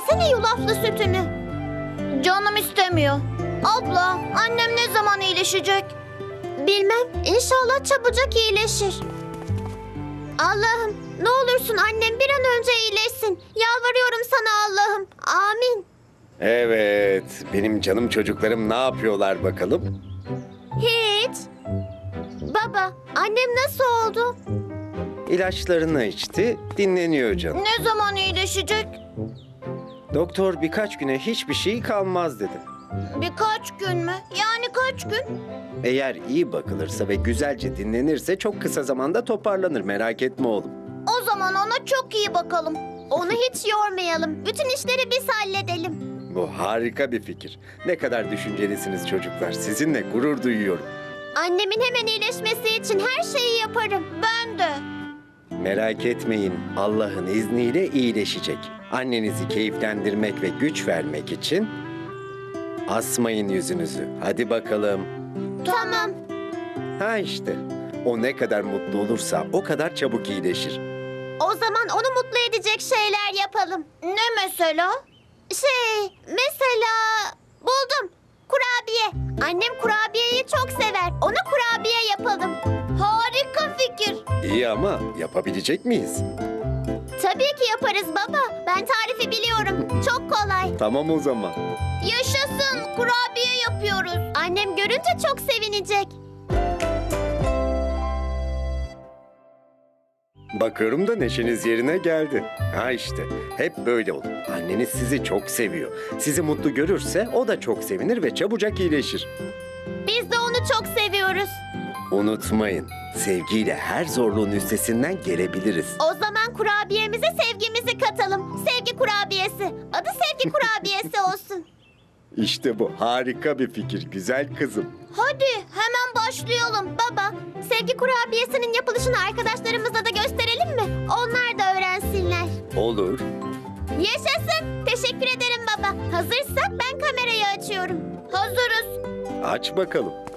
versene yulaflı sütünü. Canım istemiyor. Abla, annem ne zaman iyileşecek? Bilmem. İnşallah çabucak iyileşir. Allah'ım, ne olursun annem bir an önce iyileşsin. Yalvarıyorum sana Allah'ım. Amin. Evet, benim canım çocuklarım ne yapıyorlar bakalım? Hiç. Baba, annem nasıl oldu? İlaçlarını içti, dinleniyor canım. Ne zaman iyileşecek? Doktor birkaç güne hiçbir şey kalmaz dedi. Birkaç gün mü? Yani kaç gün? Eğer iyi bakılırsa ve güzelce dinlenirse çok kısa zamanda toparlanır, merak etme oğlum. O zaman ona çok iyi bakalım. Onu hiç yormayalım. Bütün işleri biz halledelim. Bu harika bir fikir. Ne kadar düşüncelisiniz çocuklar. Sizinle gurur duyuyorum. Annemin hemen iyileşmesi için her şeyi yaparım. Ben de. Merak etmeyin, Allah'ın izniyle iyileşecek. Annenizi keyiflendirmek ve güç vermek için asmayın yüzünüzü. Hadi bakalım. Tamam. Ha işte, o ne kadar mutlu olursa o kadar çabuk iyileşir. O zaman onu mutlu edecek şeyler yapalım. Ne mesela? Mesela buldum. Kurabiye. Annem kurabiyeyi çok sever. Ona kurabiye yapalım. Harika fikir. İyi ama yapabilecek miyiz? Tabii ki yaparız baba. Ben tarifi biliyorum. Çok kolay. Tamam o zaman. Yaşasın. Kurabiye yapıyoruz. Annem görünce çok sevinecek. Bakıyorum da neşeniz yerine geldi. Ha işte, hep böyle olun. Anneniz sizi çok seviyor. Sizi mutlu görürse o da çok sevinir ve çabucak iyileşir. Biz de onu çok seviyoruz. Unutmayın, sevgiyle her zorluğun üstesinden gelebiliriz. O zaman kurabiyemize sevgimizi katalım. Sevgi kurabiyesi. Adı sevgi kurabiyesi olsun. İşte bu harika bir fikir, güzel kızım. Hadi hemen başlayalım baba. Sevgi kurabiyesinin yapılışını arkadaşlarımıza da gösterelim mi? Onlar da öğrensinler. Olur. Yaşasın. Teşekkür ederim baba. Hazırsak ben kamerayı açıyorum. Hazırız. Aç bakalım.